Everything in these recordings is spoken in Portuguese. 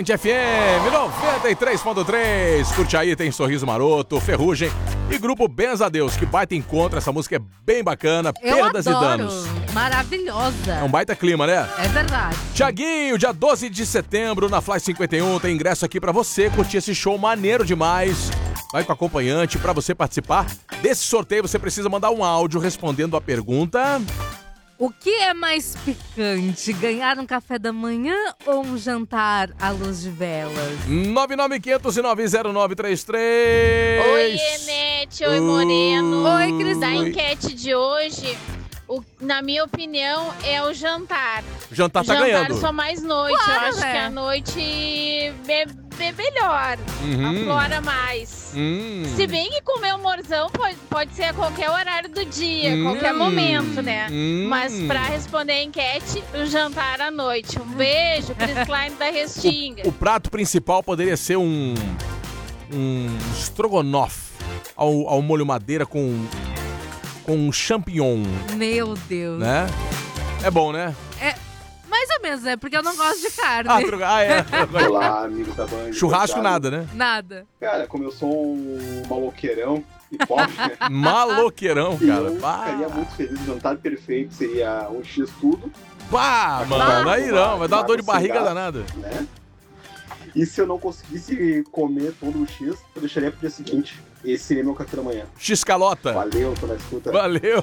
Band FM 93.3. Curte aí, tem Sorriso Maroto, Ferrugem e Grupo Benza a Deus. Que baita encontro, essa música é bem bacana. Perdas adoro. e danos. Maravilhosa. É um baita clima, né? É verdade. Tiaguinho, dia 12 de setembro, na Fly 51, tem ingresso aqui pra você curtir esse show maneiro demais. Vai com acompanhante. Pra você participar desse sorteio, você precisa mandar um áudio respondendo a pergunta: o que é mais picante, ganhar um café da manhã ou um jantar à luz de velas? 995090933. Oi, Enete. Oi, Moreno. Oi, Cris. Da enquete de hoje, na minha opinião, é o jantar. O jantar tá jantar ganhando. só mais noite. Claro, Eu acho né? que a noite é melhor. Aflora mais. Se bem que comer humorzão pode ser a qualquer horário do dia, qualquer momento, né? Mas pra responder a enquete, o jantar à noite. Um beijo, Cris Klein da Restinga. O prato principal poderia ser um estrogonofe ao molho madeira com champignon, Meu Deus. né? É bom, né? É mais ou menos, né? Porque eu não gosto de carne. É. Olá, amigos da Band. Churrasco Boa nada, tarde. né? Nada. Cara, como eu sou um maloqueirão e pobre, né? Maloqueirão, cara. Eu ficaria muito feliz. O jantar perfeito seria um X tudo, Pá, mano, aí não, vai dar uma dor de barriga danada. né? E se eu não conseguisse comer todo o X, eu deixaria pro dia seguinte. Esse seria meu café da manhã. X-calota. Valeu, tô na escuta. Valeu.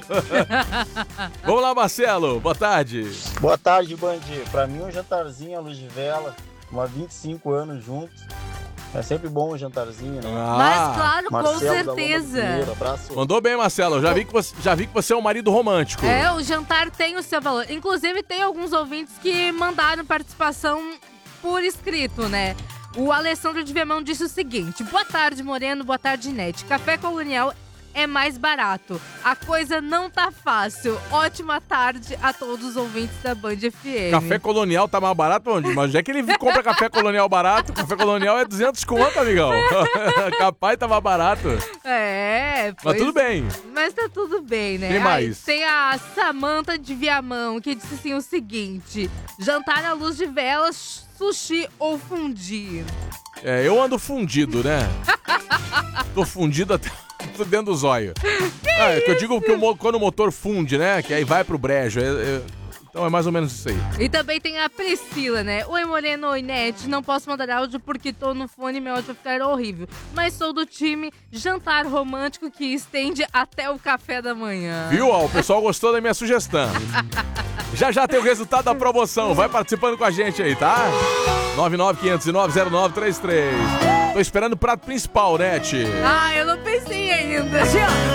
Vamos lá, Marcelo. Boa tarde. Boa tarde, Band. Pra mim, um jantarzinho à luz de vela, há 25 anos juntos. É sempre bom um jantarzinho, né? Mas claro, com Marcelo da Lomba do certeza. Pinheiro, abraço. Mandou bem, Marcelo. Já vi que você é um marido romântico. É, o jantar tem o seu valor. Inclusive, tem alguns ouvintes que mandaram participação por escrito, né? O Alessandro de Viamão disse o seguinte: boa tarde, Moreno, boa tarde, Nete. Café colonial é mais barato. A coisa não tá fácil. Ótima tarde a todos os ouvintes da Band FM. Café colonial tá mais barato onde? Mas já é que ele compra café colonial barato, café colonial é 200 conto, amigão. Capaz tá mais barato. É, Mas tudo bem. Mas tá tudo bem, né? Quem mais? Aí tem a Samanta de Viamão, que disse assim o seguinte: jantar à luz de velas, sushi ou fundir? É, eu ando fundido, né? Tô fundido até dentro do zóio. É que eu digo que quando o motor funde, né? Que aí vai pro brejo. Então é mais ou menos isso aí. E também tem a Priscila, né? Oi, Moreno, oi, Nete. Não posso mandar áudio porque tô no fone e meu áudio vai ficar horrível. Mas sou do time jantar romântico que estende até o café da manhã. Viu? Ó, o pessoal gostou da minha sugestão. Já tem o resultado da promoção. Vai participando com a gente aí, tá? 995090933. Tô esperando o prato principal, Nete. Ah, eu não pensei ainda.